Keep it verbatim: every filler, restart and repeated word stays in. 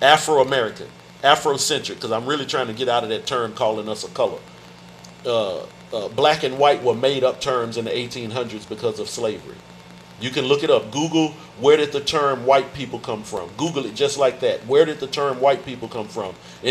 Afro-American, Afrocentric, because I'm really trying to get out of that term calling us a color. Uh, uh, black and white were made up terms in the eighteen hundreds because of slavery. You can look it up. Google, where did the term white people come from? Google it just like that. Where did the term white people come from?